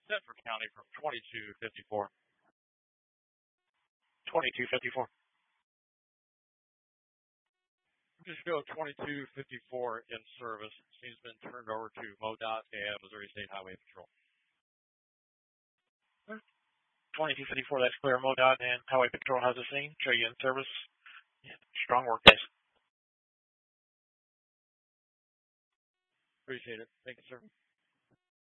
Central County from 2254. 2254. Just show 2254 in service. Seems been turned over to MoDOT and Missouri State Highway Patrol. 2254, that's clear. MoDOT and Highway Patrol has the scene. Show you in service. Yeah, strong work, guys. Appreciate it. Thank you, sir.